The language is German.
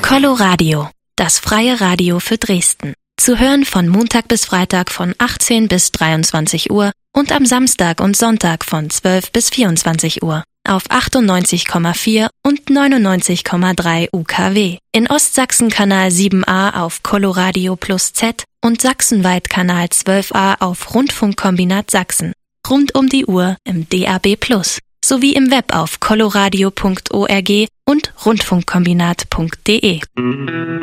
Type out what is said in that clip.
Coloradio, das freie Radio für Dresden. Zu hören von Montag bis Freitag von 18 bis 23 Uhr und am Samstag und Sonntag von 12 bis 24 Uhr. Auf 98,4 und 99,3 UKW. In Ostsachsen Kanal 7a auf Coloradio Plus Z und sachsenweit Kanal 12a auf Rundfunkkombinat Sachsen. Rund um die Uhr im DAB+, sowie im Web auf coloradio.org und rundfunkkombinat.de.